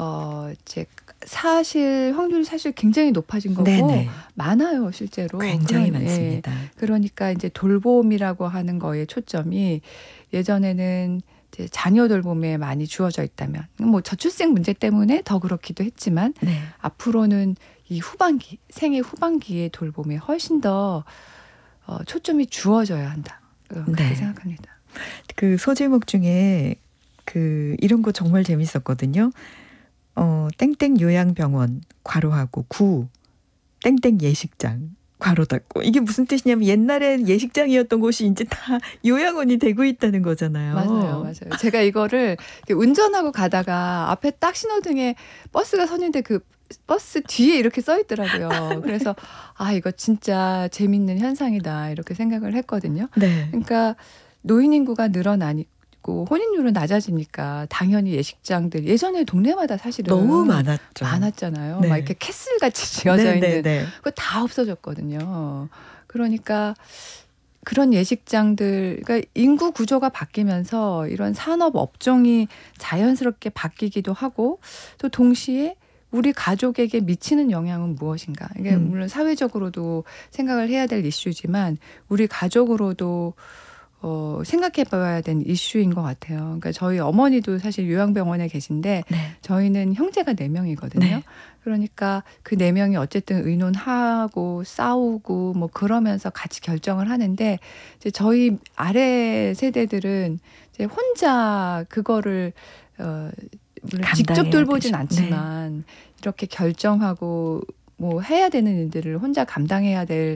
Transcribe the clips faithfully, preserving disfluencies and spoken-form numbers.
어 이제 사실 확률이 사실 굉장히 높아진 거고 네네. 많아요 실제로. 굉장히 그런, 많습니다. 예, 그러니까 이제 돌봄이라고 하는 거에 초점이 예전에는 이제 자녀 돌봄에 많이 주어져 있다면 뭐 저출생 문제 때문에 더 그렇기도 했지만 네. 앞으로는 이 후반기 생애 후반기의 돌봄에 훨씬 더 어, 초점이 주어져야 한다. 어, 그렇게 네. 생각합니다. 그 소제목 중에 그 이런 거 정말 재밌었거든요. 어, 땡땡 요양병원 괄호하고 구 땡땡 예식장 괄호 닫고 이게 무슨 뜻이냐면 옛날엔 예식장이었던 곳이 이제 다 요양원이 되고 있다는 거잖아요. 맞아요, 맞아요. 제가 이거를 운전하고 가다가 앞에 딱 신호등에 버스가 섰는데 그 버스 뒤에 이렇게 써 있더라고요. 그래서 아 이거 진짜 재밌는 현상이다 이렇게 생각을 했거든요. 네. 그러니까 노인 인구가 늘어나고 혼인율은 낮아지니까 당연히 예식장들 예전에 동네마다 사실은 너무 많았죠. 많았잖아요. 네. 막 이렇게 캐슬같이 지어져 네, 있는 네, 네. 그거 다 없어졌거든요. 그러니까 그런 예식장들, 그러니까 인구 구조가 바뀌면서 이런 산업 업종이 자연스럽게 바뀌기도 하고 또 동시에 우리 가족에게 미치는 영향은 무엇인가. 이게 음. 물론 사회적으로도 생각을 해야 될 이슈지만 우리 가족으로도 어, 생각해 봐야 되는 이슈인 것 같아요. 그러니까 저희 어머니도 사실 요양병원에 계신데 네. 저희는 형제가 네 명이거든요. 네. 그러니까 그 네 명이 어쨌든 의논하고 싸우고 뭐 그러면서 같이 결정을 하는데 이제 저희 아래 세대들은 이제 혼자 그거를 어, 물론 직접 돌보진 되죠. 않지만 네. 이렇게 결정하고 뭐 해야 되는 일들을 혼자 감당해야 될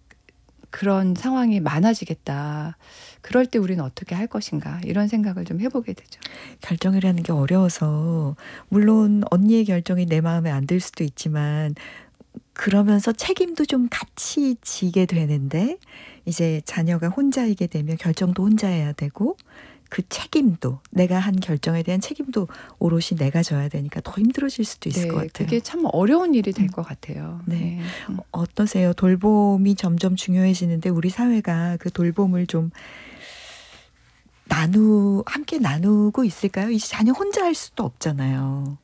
그런 상황이 많아지겠다. 그럴 때 우리는 어떻게 할 것인가 이런 생각을 좀 해보게 되죠. 결정을 하는 게 어려워서 물론 언니의 결정이 내 마음에 안 들 수도 있지만 그러면서 책임도 좀 같이 지게 되는데 이제 자녀가 혼자이게 되면 결정도 혼자 해야 되고 그 책임도 내가 한 결정에 대한 책임도 오롯이 내가 져야 되니까 더 힘들어질 수도 있을 네, 것 같아요. 그게 참 어려운 일이 될 음. 것 같아요. 네. 네. 음. 어떠세요? 돌봄이 점점 중요해지는데 우리 사회가 그 돌봄을 좀 나누 함께 나누고 있을까요? 이 자녀 혼자 할 수도 없잖아요.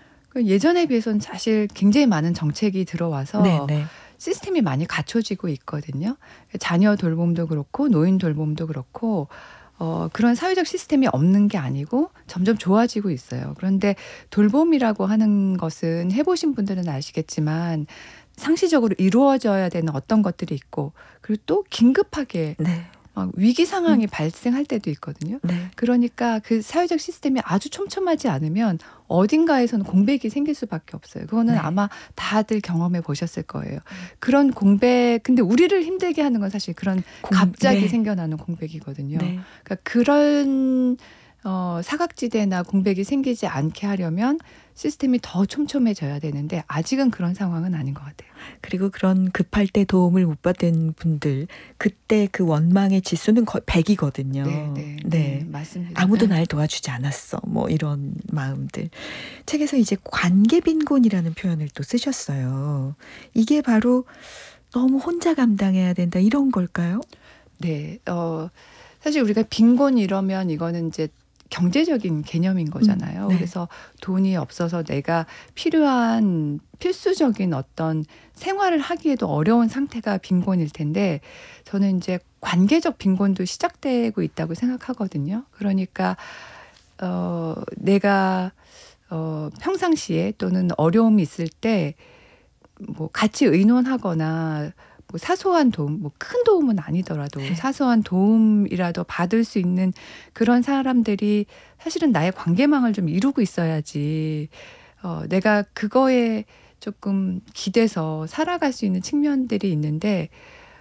예전에 비해서는 사실 굉장히 많은 정책이 들어와서 네, 네. 시스템이 많이 갖춰지고 있거든요. 자녀 돌봄도 그렇고 노인 돌봄도 그렇고 어, 그런 사회적 시스템이 없는 게 아니고 점점 좋아지고 있어요. 그런데 돌봄이라고 하는 것은 해보신 분들은 아시겠지만 상시적으로 이루어져야 되는 어떤 것들이 있고 그리고 또 긴급하게 네. 막 위기 상황이 음. 발생할 때도 있거든요. 네. 그러니까 그 사회적 시스템이 아주 촘촘하지 않으면 어딘가에서는 공백이 생길 수밖에 없어요. 그거는 네. 아마 다들 경험해 보셨을 거예요. 그런 공백, 근데 우리를 힘들게 하는 건 사실 그런 공- 갑자기 네. 생겨나는 공백이거든요. 네. 그러니까 그런 어, 사각지대나 공백이 생기지 않게 하려면 시스템이 더 촘촘해져야 되는데 아직은 그런 상황은 아닌 것 같아요. 그리고 그런 급할 때 도움을 못 받은 분들 그때 그 원망의 지수는 거의 백이거든요. 네, 네, 네, 맞습니다. 아무도 네. 날 도와주지 않았어. 뭐 이런 마음들. 책에서 이제 관계 빈곤이라는 표현을 또 쓰셨어요. 이게 바로 너무 혼자 감당해야 된다 이런 걸까요? 네, 어, 사실 우리가 빈곤 이러면 이거는 이제 경제적인 개념인 거잖아요. 음, 네. 그래서 돈이 없어서 내가 필요한 필수적인 어떤 생활을 하기에도 어려운 상태가 빈곤일 텐데 저는 이제 관계적 빈곤도 시작되고 있다고 생각하거든요. 그러니까 어, 내가 어, 평상시에 또는 어려움이 있을 때 뭐 같이 의논하거나 뭐 사소한 도움, 뭐 큰 도움은 아니더라도 네. 사소한 도움이라도 받을 수 있는 그런 사람들이 사실은 나의 관계망을 좀 이루고 있어야지 어, 내가 그거에 조금 기대서 살아갈 수 있는 측면들이 있는데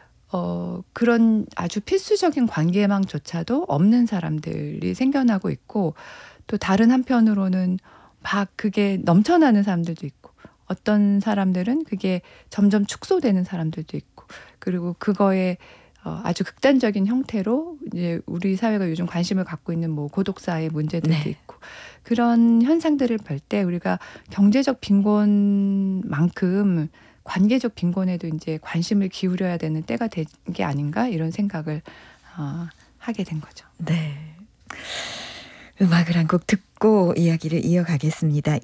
어, 그런 아주 필수적인 관계망조차도 없는 사람들이 생겨나고 있고 또 다른 한편으로는 막 그게 넘쳐나는 사람들도 있고 어떤 사람들은 그게 점점 축소되는 사람들도 있고 그리고 그거에 어, 아주 극단적인 형태로 이제 우리 사회가 요즘 관심을 갖고 있는 뭐 고독사의 문제들도 네. 있고 그런 현상들을 볼 때 우리가 경제적 빈곤만큼 관계적 빈곤에도 이제 관심을 기울여야 되는 때가 된 게 아닌가 이런 생각을 어, 하게 된 거죠. 네. 음악을 한 곡 듣고 이야기를 이어가겠습니다.